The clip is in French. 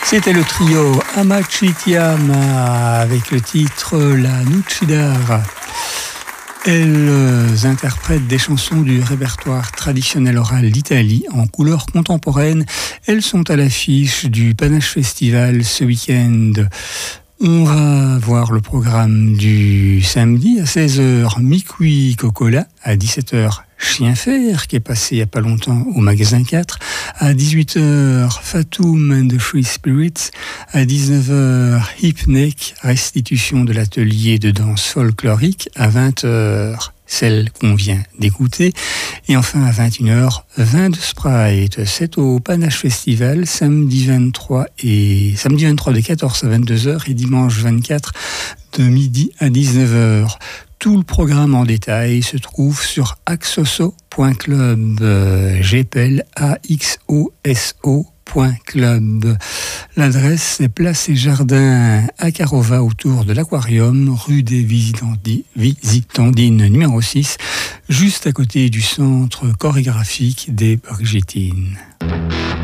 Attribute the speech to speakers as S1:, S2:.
S1: C'était le trio Amachitiama avec le titre La Nucidara. Elles interprètent des chansons du répertoire traditionnel oral d'Italie en couleur contemporaine. Elles sont à l'affiche du Panache Festival ce week-end. On va voir le programme du samedi à 16h, Mikui Kokola, à 17h, Chien Fer, qui est passé il n'y a pas longtemps au magasin 4, à 18h, Fatoum and the Free Spirits, à 19h, Hipnek, restitution de l'atelier de danse folklorique, à 20h, celle qu'on vient d'écouter, et enfin à 21h, Vin de Sprite. C'est au Panache Festival, samedi 23 de 14 à 22h et dimanche 24 de midi à 19h. Tout le programme en détail se trouve sur axoso.club, j'appelle AXOSO.club. L'adresse est Place et Jardins à Carova, autour de l'Aquarium, rue des Visitandines numéro 6, juste à côté du centre chorégraphique des Brigittines.